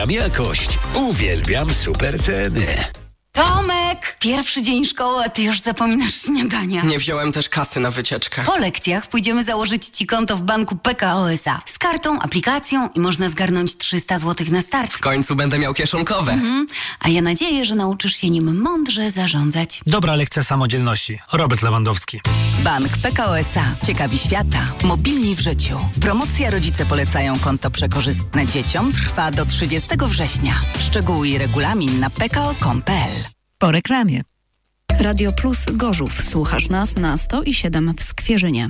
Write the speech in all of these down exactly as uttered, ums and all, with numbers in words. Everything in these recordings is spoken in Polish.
Uwielbiam jakość. Uwielbiam super ceny. Tomek! Pierwszy dzień szkoły, a ty już zapominasz śniadania. Nie wziąłem też kasy na wycieczkę. Po lekcjach pójdziemy założyć ci konto w banku P K O S A. Z kartą, aplikacją i można zgarnąć trzysta złotych na start. W końcu będę miał kieszonkowe. Mhm. A ja nadzieję, że nauczysz się nim mądrze zarządzać. Dobra lekcja samodzielności. Robert Lewandowski. Bank P K O S A. Ciekawi świata. Mobilni w życiu. Promocja Rodzice polecają konto przekorzystne dzieciom trwa do trzydziestego września. Szczegóły i regulamin na p k o kropka com kropka p l. Po reklamie. Radio Plus Gorzów. Słuchasz nas na sto i siedem w Skwierzynie.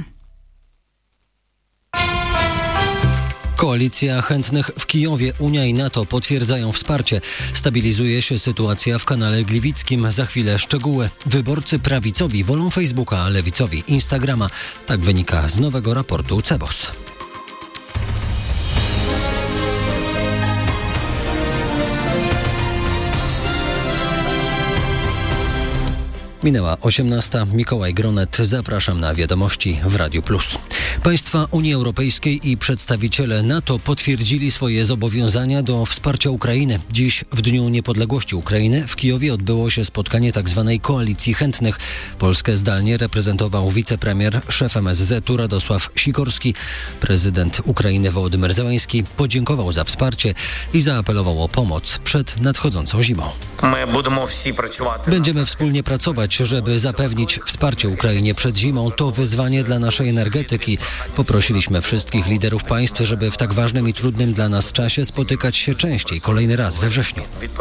Koalicja chętnych w Kijowie, Unia i NATO potwierdzają wsparcie. Stabilizuje się sytuacja w kanale gliwickim. Za chwilę szczegóły. Wyborcy prawicowi wolą Facebooka, a lewicowi Instagrama. Tak wynika z nowego raportu C E B O S. Minęła osiemnasta. Mikołaj Gronet. Zapraszam na wiadomości w Radiu Plus. Państwa Unii Europejskiej i przedstawiciele NATO potwierdzili swoje zobowiązania do wsparcia Ukrainy. Dziś, w Dniu Niepodległości Ukrainy, w Kijowie odbyło się spotkanie tzw. Koalicji Chętnych. Polskę zdalnie reprezentował wicepremier, szef M S Z-u Radosław Sikorski. Prezydent Ukrainy Wołodymyr Zełenski podziękował za wsparcie i zaapelował o pomoc przed nadchodzącą zimą. Będziemy wspólnie pracować, żeby zapewnić wsparcie Ukrainie przed zimą. To wyzwanie dla naszej energetyki. Poprosiliśmy wszystkich liderów państw, żeby w tak ważnym i trudnym dla nas czasie spotykać się częściej, kolejny raz we wrześniu.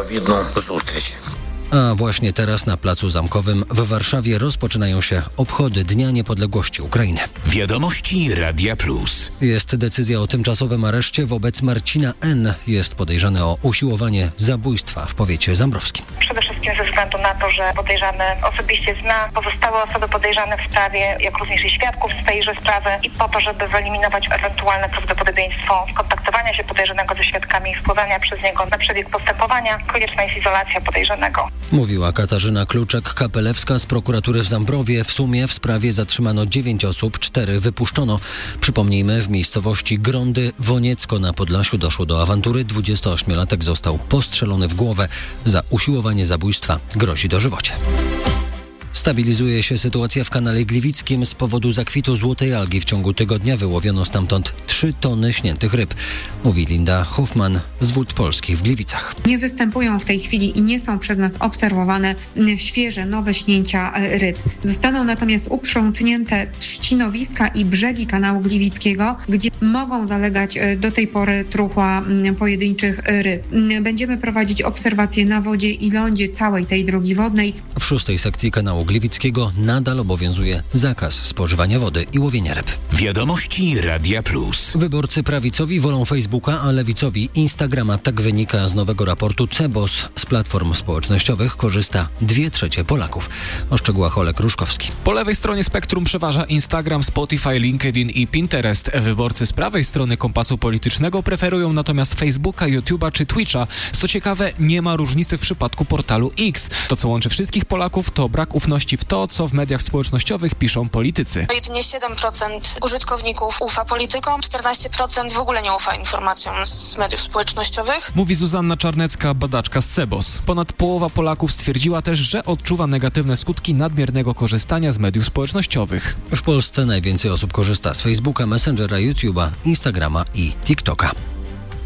A właśnie teraz na Placu Zamkowym w Warszawie rozpoczynają się obchody Dnia Niepodległości Ukrainy. Wiadomości Radia Plus. Jest decyzja o tymczasowym areszcie wobec Marcina N. Jest podejrzany o usiłowanie zabójstwa w powiecie zambrowskim. Przede wszystkim ze względu na to, że podejrzany osobiście zna pozostałe osoby podejrzane w sprawie, jak również i świadków z tejże sprawy i po to, żeby wyeliminować ewentualne prawdopodobieństwo kontaktowania się podejrzanego ze świadkami i wpływania przez niego na przebieg postępowania, konieczna jest izolacja podejrzanego. Mówiła Katarzyna Kluczek-Kapelewska z prokuratury w Zambrowie. W sumie w sprawie zatrzymano dziewięć osób, cztery wypuszczono. Przypomnijmy, w miejscowości Grądy Woniecko na Podlasiu doszło do awantury. dwudziestoośmiolatek został postrzelony w głowę. Za usiłowanie zabójstwa grozi dożywocie. Stabilizuje się sytuacja w kanale gliwickim. Z powodu zakwitu złotej algi w ciągu tygodnia wyłowiono stamtąd trzy tony śniętych ryb. Mówi Linda Hoffman z Wód Polskich w Gliwicach. Nie występują w tej chwili i nie są przez nas obserwowane świeże, nowe śnięcia ryb. Zostaną natomiast uprzątnięte trzcinowiska i brzegi kanału gliwickiego, gdzie mogą zalegać do tej pory truchła pojedynczych ryb. Będziemy prowadzić obserwacje na wodzie i lądzie całej tej drogi wodnej. W szóstej sekcji kanału Gliwickiego nadal obowiązuje zakaz spożywania wody i łowienia ryb. Wiadomości Radia Plus. Wyborcy prawicowi wolą Facebooka, a lewicowi Instagrama. Tak wynika z nowego raportu C E B O S. Z platform społecznościowych korzysta dwie trzecie Polaków. O szczegółach Olek Ruszkowski. Po lewej stronie spektrum przeważa Instagram, Spotify, LinkedIn i Pinterest. Wyborcy z prawej strony kompasu politycznego preferują natomiast Facebooka, YouTube'a czy Twitcha. Co ciekawe, nie ma różnicy w przypadku portalu X. To, co łączy wszystkich Polaków, to brak ufności w to, co w mediach społecznościowych piszą politycy. Jedynie siedem procent użytkowników ufa politykom, czternaście procent w ogóle nie ufa informacjom z mediów społecznościowych. Mówi Zuzanna Czarnecka, badaczka z C E B O S. Ponad połowa Polaków stwierdziła też, że odczuwa negatywne skutki nadmiernego korzystania z mediów społecznościowych. W Polsce najwięcej osób korzysta z Facebooka, Messengera, YouTube'a, Instagrama i TikToka.